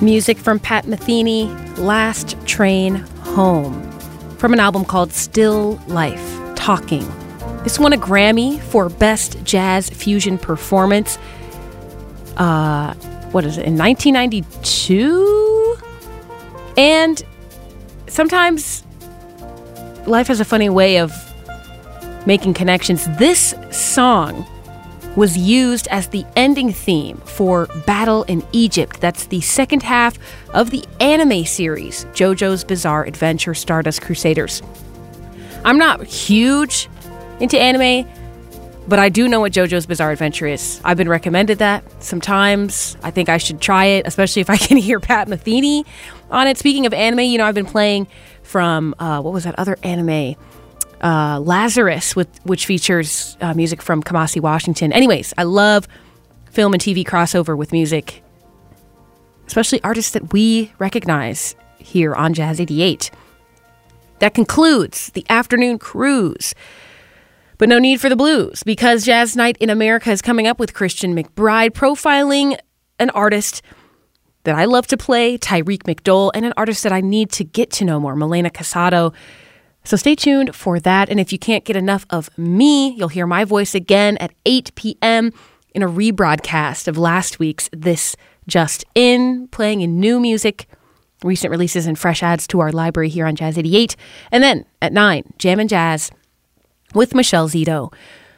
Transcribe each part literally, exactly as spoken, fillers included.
Music from Pat Metheny, Last Train Home, from an album called Still Life, Talking. This won a Grammy for Best Jazz Fusion Performance. Uh, what is it, in nineteen ninety-two? And sometimes life has a funny way of making connections. This song was used as the ending theme for Battle in Egypt. That's the second half of the anime series, JoJo's Bizarre Adventure Stardust Crusaders. I'm not huge into anime, but I do know what JoJo's Bizarre Adventure is. I've been recommended that sometimes. I think I should try it, especially if I can hear Pat Metheny on it. Speaking of anime, you know, I've been playing from, uh, what was that other anime? Uh, Lazarus, with, which features uh, music from Kamasi Washington. Anyways, I love film and T V crossover with music, especially artists that we recognize here on Jazz eighty-eight. That concludes the afternoon cruise. But no need for the blues, because Jazz Night in America is coming up with Christian McBride, profiling an artist that I love to play, Tyreek McDowell, and an artist that I need to get to know more, Milena Casado. So stay tuned for that. And if you can't get enough of me, you'll hear my voice again at eight p.m. in a rebroadcast of last week's This Just In, playing in new music, recent releases, and fresh adds to our library here on Jazz eighty-eight. And then at nine, Jam and Jazz with Michelle Zito.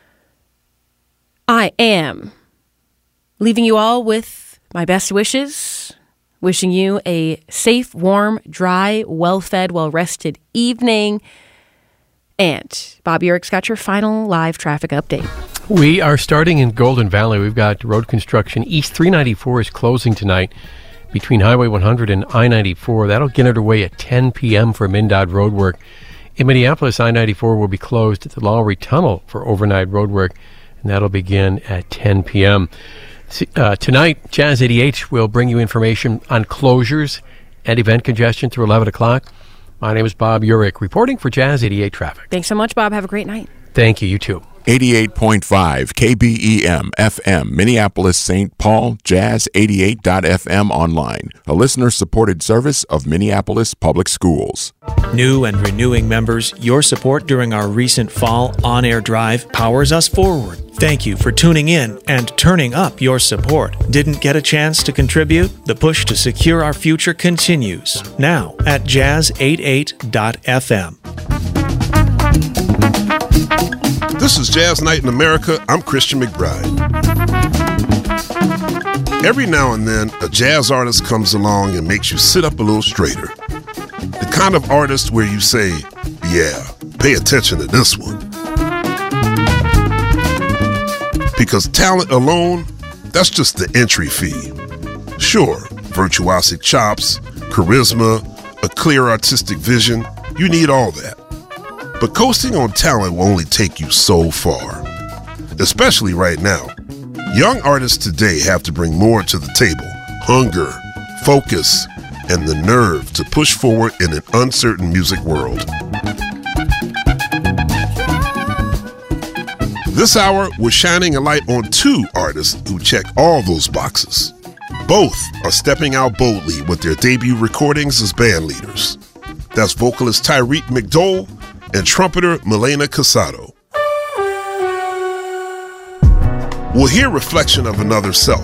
I am leaving you all with my best wishes, wishing you a safe, warm, dry, well-fed, well-rested evening. And Bob Urick's got your final live traffic update. We are starting in Golden Valley. We've got road construction. East three ninety-four is closing tonight between Highway one hundred and I ninety-four. That'll get underway at ten p.m. for MnDOT road work. In Minneapolis, I ninety-four will be closed at the Lowry Tunnel for overnight road work, and that'll begin at ten p.m. Uh, tonight, Jazz eighty-eight will bring you information on closures and event congestion through eleven o'clock. My name is Bob Urick, reporting for Jazz eighty-eight Traffic. Thanks so much, Bob. Have a great night. Thank you. You too. eighty-eight point five K B E M F M, Minneapolis, Saint Paul, Jazz eighty-eight dot f m online, a listener-supported service of Minneapolis Public Schools. New and renewing members, your support during our recent fall on-air drive powers us forward. Thank you for tuning in and turning up your support. Didn't get a chance to contribute? The push to secure our future continues. Now at jazz eighty-eight dot f m. This is Jazz Night in America. I'm Christian McBride. Every now and then, a jazz artist comes along and makes you sit up a little straighter. The kind of artist where you say, yeah, pay attention to this one. Because talent alone, that's just the entry fee. Sure, virtuosic chops, charisma, a clear artistic vision, you need all that. But coasting on talent will only take you so far. Especially right now. Young artists today have to bring more to the table. Hunger, focus, and the nerve to push forward in an uncertain music world. This hour, we're shining a light on two artists who check all those boxes. Both are stepping out boldly with their debut recordings as band leaders. That's vocalist Tyreek McDowell and trumpeter Milena Casado. We'll hear reflection of another self.